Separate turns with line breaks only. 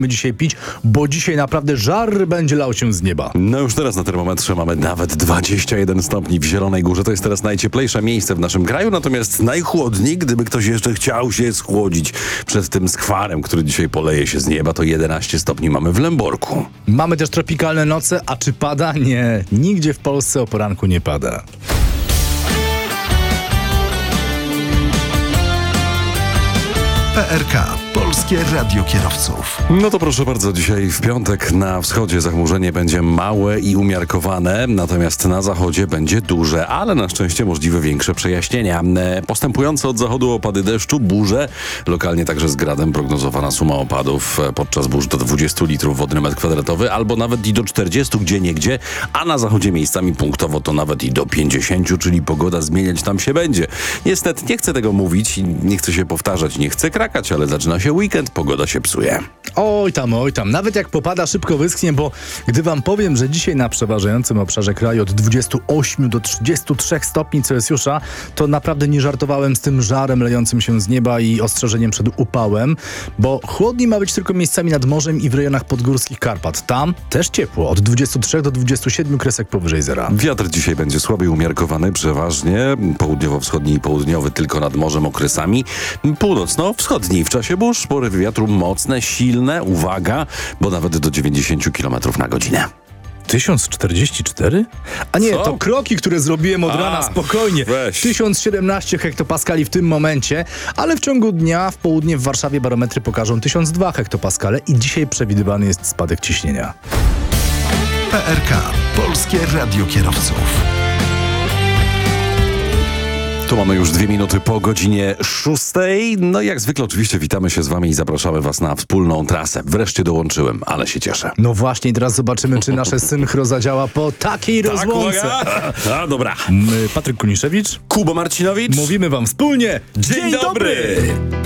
dzisiaj pić, bo dzisiaj naprawdę żar będzie lał się z nieba.
No już teraz na termometrze mamy nawet 21 stopni w Zielonej Górze. To jest teraz najcieplejsze miejsce w naszym kraju, natomiast najchłodniej, gdyby ktoś jeszcze chciał się schłodzić przed tym skwarem, który dzisiaj poleje się z nieba, to 11 stopni mamy w Lęborku.
Mamy też tropikalne noce, a czy pada? Nie, nigdzie w Polsce o poranku nie pada.
PRK, Polskie Radio Kierowców.
No to proszę bardzo, dzisiaj w piątek na wschodzie zachmurzenie będzie małe i umiarkowane, natomiast na zachodzie będzie duże, ale na szczęście możliwe większe przejaśnienia. Postępujące od zachodu opady deszczu, burze, lokalnie także z gradem prognozowana suma opadów podczas burz do 20 litrów wodny metr kwadratowy, albo nawet i do 40 gdzieniegdzie, a na zachodzie miejscami punktowo to nawet i do 50, czyli pogoda zmieniać tam się będzie. Niestety nie chcę tego mówić, nie chcę się powtarzać, nie chcę krakać, ale zaczyna się weekend, pogoda się psuje.
Oj tam, nawet jak popada, szybko wyschnie, bo gdy wam powiem, że dzisiaj na przeważającym obszarze kraju od 28 do 33 stopni Celsjusza, to naprawdę nie żartowałem z tym żarem lejącym się z nieba i ostrzeżeniem przed upałem, bo chłodniej ma być tylko miejscami nad morzem i w rejonach podgórskich Karpat. Tam też ciepło, od 23 do 27 kresek powyżej zera.
Wiatr dzisiaj będzie słaby i umiarkowany, przeważnie południowo-wschodni i południowy tylko nad morzem okresami, północno-wschodni w czasie burz porywy wiatru mocne, silne, uwaga, bo nawet do 90 km na godzinę.
1044? A nie,
Co?
to kroki, które zrobiłem od rana, spokojnie.
Weź.
1017 hektopaskali w tym momencie, ale w ciągu dnia w południe w Warszawie barometry pokażą 1002 hektopaskale i dzisiaj przewidywany jest spadek ciśnienia.
PRK, Polskie Radio Kierowców.
Tu mamy już 2 minuty po godzinie 6. No i jak zwykle oczywiście witamy się z wami i zapraszamy was na wspólną trasę. Wreszcie dołączyłem, ale się cieszę.
No właśnie, teraz zobaczymy, czy nasze synchro zadziała po takiej rozłące.
A, dobra.
Patryk Kuniszewicz.
Kuba Marcinowicz.
Mówimy wam wspólnie.
Dzień dobry!